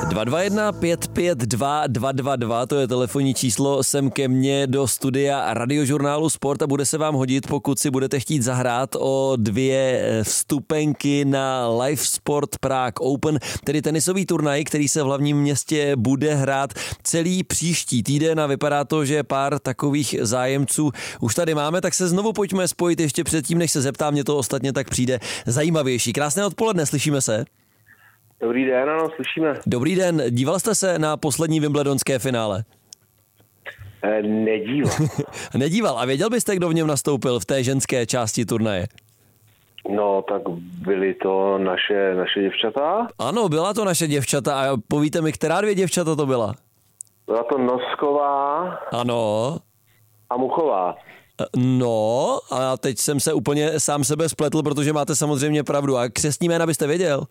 221 552 222, to je telefonní číslo sem ke mně do studia Radiožurnálu Sport a bude se vám hodit, pokud si budete chtít zahrát o 2 vstupenky na Live Sport Prague Open, tedy tenisový turnaj, který se v hlavním městě bude hrát celý příští týden a vypadá to, že pár takových zájemců už tady máme, tak se znovu pojďme spojit ještě předtím, než se zeptám, mě to ostatně tak přijde zajímavější. Krásné odpoledne, slyšíme se? Dobrý den, ano, slyšíme. Dobrý den, díval jste se na poslední wimbledonské finále? Nedíval. Nedíval. A věděl byste, kdo v něm nastoupil v té ženské části turnaje? No, tak byly to naše děvčata. Ano, byla to naše děvčata a povíte mi, která 2 děvčata to byla? Byla to Nosková. Ano. A Muchová. No, a teď jsem se úplně sám sebe spletl, protože máte samozřejmě pravdu. A křestní jména byste věděl?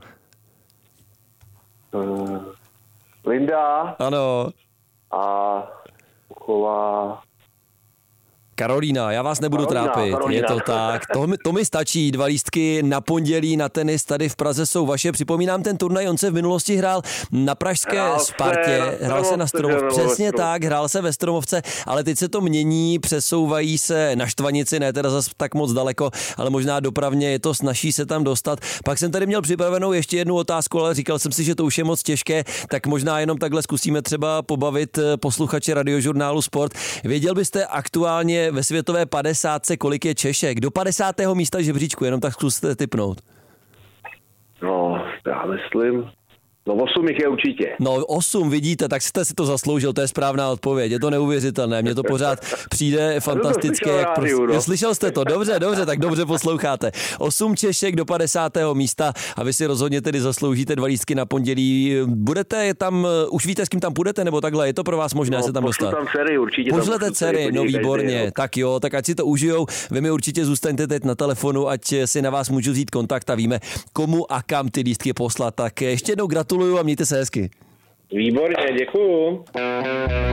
Linda. Ano. A Muchová. Karolína, já vás nebudu trápit, je to tak. To mi stačí, 2 lístky na pondělí na tenis tady v Praze jsou vaše. Připomínám ten turnaj, on se v minulosti hrál na pražské Spartě, hrál se na Stromovce, přesně tak, hrál se ve Stromovce, ale teď se to mění, přesouvají se na Štvanici, ne teda zas tak moc daleko, ale možná dopravně je to snazší se tam dostat. Pak jsem tady měl připravenou ještě jednu otázku, ale říkal jsem si, že to už je moc těžké, tak možná jenom takhle zkusíme třeba pobavit posluchače Radiožurnálu Sport. Věděl byste aktuálně ve světové 50, kolik je Češek? Do 50. místa žebříčku, jenom tak zkuste tipnout. No, já myslím... No 8 jich je určitě. No 8, vidíte, tak jste si to zasloužil, to je správná odpověď, je to neuvěřitelné, mně to pořád přijde fantastické. Slyšel jste to, dobře, tak dobře posloucháte. 8 Češek do 50. místa a vy si rozhodně tedy zasloužíte 2 lístky na pondělí. Budete tam, už víte, s kým tam půjdete, nebo takhle, je to pro vás možné se tam dostat? Tam dcery, určitě. Pošlete dcery, no výborně, tak jo, tak ať si to užijou, vy mi určitě zůstaňte teď na telefonu, ať si na vás můžu vzít kontakt a víme, komu a kam ty lístky poslat. Tak ještě jednou gratuluju a mějte se hezky. Výborně, děkuju.